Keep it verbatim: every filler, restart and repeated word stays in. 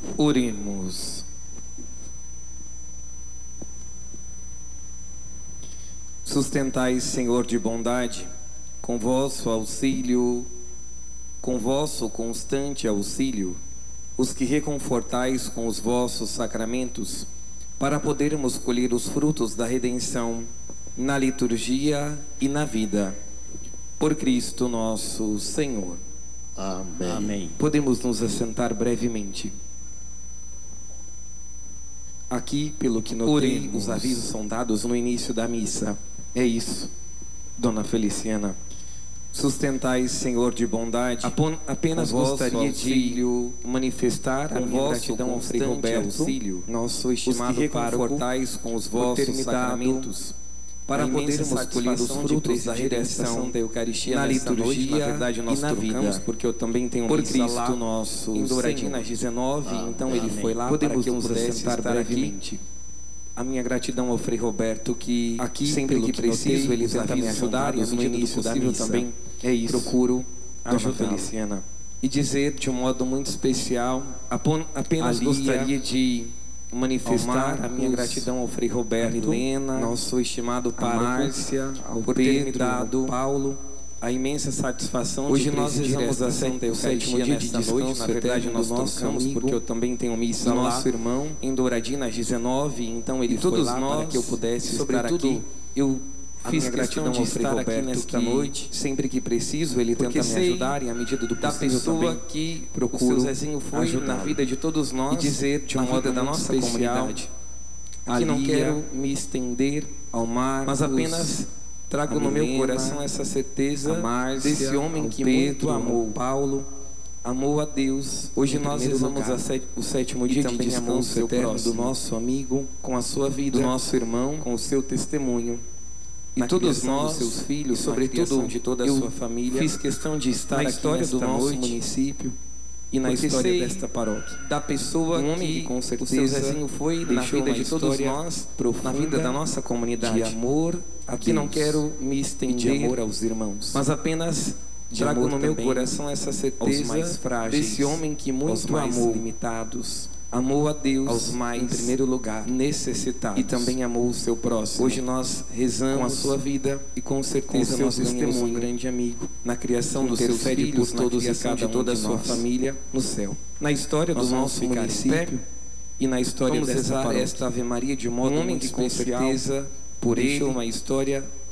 Oremos. Sustentai, Senhor de bondade, com vosso auxílio, com vosso constante auxílio, os que reconfortais com os vossos sacramentos, para podermos colher os frutos da redenção na liturgia e na vida. Por Cristo nosso Senhor. Amém. Amém. Podemos nos assentar brevemente. Aqui, pelo que notei, Oremos. os avisos são dados no início da missa. É isso, Dona Feliciana. Sustentai, Senhor de bondade. Apon- apenas Com vosso gostaria auxílio, de manifestar a com minha vosso gratidão ao Frei constante Roberto, auxílio, nosso os que estimado pároco, reconfortais com os por ter vossos me dado sacramentos, para a imensa podermos colher os satisfação de frutos da presidir essa redenção Santa Eucaristia na nesta liturgia noite. Na verdade, nós e na trocamos, vida, porque eu também tenho por missa Cristo lá nosso em Douradina, Senhor. às dezenove, então Amém. ele foi lá Podemos para que eu nos pudesse assentar estar brevemente. aqui. A minha gratidão ao Frei Roberto, que Aqui, sempre pelo que que preciso, notei, ele os tenta me avisos ajudar, e dados no no início início da possível missa também é isso. procuro Dona ajudá-lo. Feliciana. E dizer de um modo muito especial, apon- apenas Ali, gostaria de manifestar ao a minha Marcos, gratidão ao Frei Roberto, a Milena, nosso estimado a pároco, Márcia, ao por ter me Pedro, dado ao Paulo, a imensa satisfação Hoje de nós presidir rezamos esta a Santa Santa Eucaristia Eucaristia dia de nesta descanso noite. Na verdade, eterno nós do nosso trocamos, amigo, porque eu também tenho missa do lá nosso irmão, em Douradina às dezenove, então ele e foi todos lá nós, para que eu pudesse sobretudo, estar aqui. Eu a fiz minha questão gratidão de ao Frei estar aqui Roberto, nesta que noite, sempre que preciso, ele porque tenta me sei ajudar e à medida do da possível pessoa também que procuro o seu Zezinho foi ajudá-lo. na vida de todos nós, e dizer de um na modo vida da muito nossa especial, comunidade. Aqui não Lia, quero me estender ao Marcos, mas apenas trago a no meu Milena, coração essa certeza a Márcia, desse homem ao que Pedro, muito ao amou Paulo. amou a Deus. Hoje Em nós primeiro rezamos lugar. a sé- o sétimo E dia de também amou o descanso seu eterno do próximo, nosso amigo, com a sua vida, do nosso irmão, com o seu testemunho. E Na todos criação nós, dos seus filhos, e na criação sobretudo de toda a eu sua família, fiz questão de estar na aqui história do nesta nosso noite, município e na porque história sei desta paróquia. da pessoa Um homem que que com o seu certeza Zezinho foi deixou na vida uma de todos história nós, profunda na vida da nossa comunidade, de amor a Aqui não Deus quero me e estender, de amor aos irmãos, mas apenas de trago amor no meu também coração essa aos certeza mais frágeis, desse homem que aos muito mais amou, limitados, amou a Deus aos mais em primeiro lugar, necessitados, e também amou o seu próximo. Hoje nós rezamos com a sua vida e com com certeza o seu nós ganhamos um testemunho, grande amigo na criação que dos seus intercede filhos, por na todos e criação cada de um toda a de sua nós. família no céu. Na história do Nós vamos nosso ficar em município pé e na história vamos desta rezar paróquia. esta Ave Maria de modo Um homem muito que com especial, certeza por deixou ele, uma história